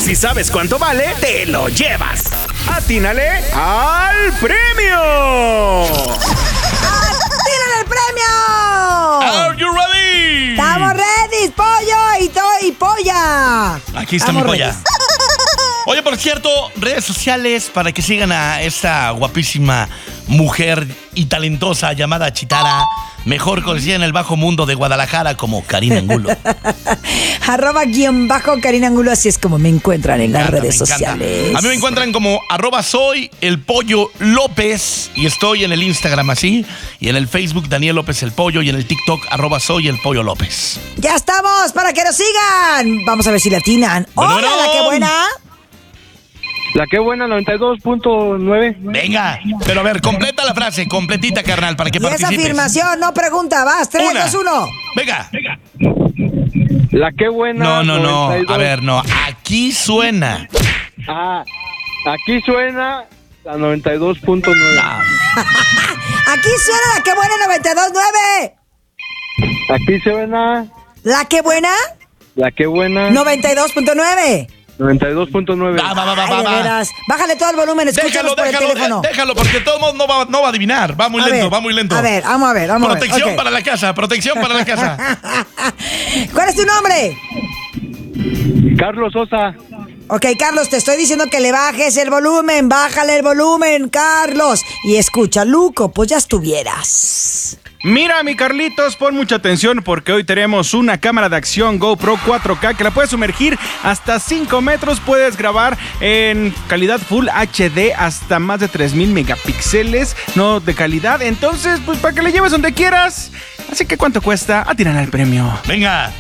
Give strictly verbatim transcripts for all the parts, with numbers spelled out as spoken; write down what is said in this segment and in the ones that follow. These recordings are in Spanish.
si sabes cuánto vale, te lo llevas. ¡Atínale al premio! ¡Atínale al premio! Are you ready? ¡Estamos ready, pollo y, to- y polla! Aquí está mi polla. Oye, por cierto, redes sociales para que sigan a esta guapísima mujer y talentosa llamada Chitara, mejor conocida en el bajo mundo de Guadalajara como Karina Angulo. Arroba guión bajo Karina Angulo, así es como me encuentran en Me las encanta, redes me encanta. sociales. A mí me encuentran como arroba soy el pollo López y estoy en el Instagram así, y en el Facebook Daniel López el pollo y en el TikTok arroba soy el pollo López. Ya estamos para que nos sigan. Vamos a ver si la atinan. Bueno, Hola, bueno. la que buena. La que buena, noventa y dos punto nueve. Venga, pero a ver, completa la frase, completita, carnal, para que Y esa participes. afirmación, no pregunta, vas, tres, Una. dos, uno. Venga. La que buena. No, no, no. noventa y dos. A ver, no. Aquí suena. Ah, aquí suena la noventa y dos punto nueve. Aquí suena la que buena noventa y dos punto nueve. Aquí suena La que buena la que buena noventa y dos punto nueve. noventa y dos punto nueve. Va, va, va, va, Ay, va, de va. veras. Bájale todo el volumen, escúchanos Déjalo, por el déjalo, teléfono. eh, déjalo, porque todo el mundo no va, no va a adivinar. Va muy A lento, ver, va muy lento. A ver, vamos a ver, vamos Protección a ver. ok. para la casa, protección para la casa. ¿Cuál es tu nombre? Carlos Sosa. Ok, Carlos, te estoy diciendo que le bajes el volumen. Bájale el volumen, Carlos. Y escucha, Luco, pues ya estuvieras. Mira, mi Carlitos, pon mucha atención porque hoy tenemos una cámara de acción GoPro cuatro K que la puedes sumergir hasta cinco metros. Puedes grabar en calidad Full H D hasta más de tres mil megapíxeles, no de calidad. Entonces, pues para que le lleves donde quieras. Así que, ¿cuánto cuesta? Atiran al premio. Venga.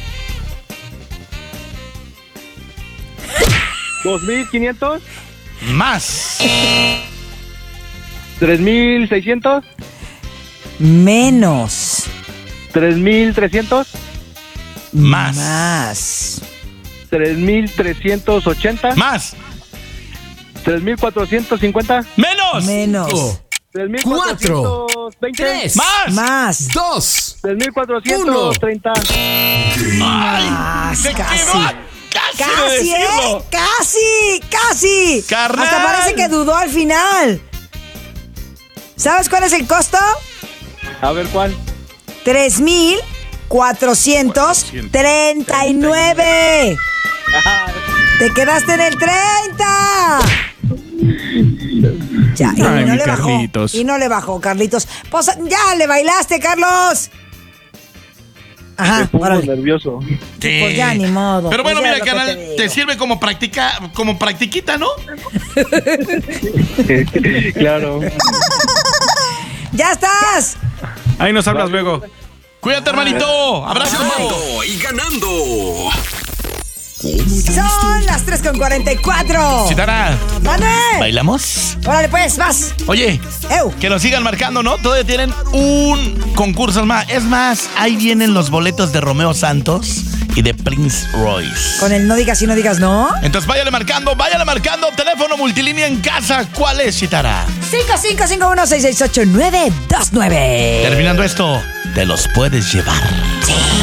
dos mil quinientos. Más. tres mil seiscientos. Menos. tres mil trescientos. Más. Más. tres mil trescientos ochenta. Más. tres mil cuatrocientos cincuenta. Menos. Menos. tres mil Cuatro. cuatrocientos veinte. Tres. Más. Más. Dos. tres mil cuatrocientos treinta. Ay, se casi. quedó a casi, de Casi, decirlo. ¿eh? Casi, casi. Carnal. Hasta parece que dudó al final. ¿Sabes cuál es el costo? A ver cuál. tres mil cuatrocientos treinta y nueve. Te quedaste en el treinta. Ya, y Ay, no mi le bajó. Carlitos. Y no le bajó, Carlitos. Pues ya le bailaste, Carlos. Ajá, Me pongo órale. nervioso. Sí. Pues ya, ni modo. Pero Pues bueno, ya mira, lo que canal, te te, digo. sirve como practica, como practiquita, ¿no? Claro. ¡Ya estás! Ahí nos hablas luego. Cuídate, hermanito. Abrazo. Ganando y ganando. Son las tres con cuarenta y cuatro. Chitara, ¡Mande! ¿bailamos? Órale, pues, vas. Oye, ¡Eu! que lo sigan marcando, ¿no? Todavía tienen un concurso más. Es más, ahí vienen los boletos de Romeo Santos y de Prince Royce. Con el no digas y no digas no. Entonces váyale marcando, váyale marcando. Teléfono multilínea en casa. ¿Cuál es, Chitara? cinco cinco cinco uno seis seis ocho nueve dos nueve. Terminando esto, te los puedes llevar.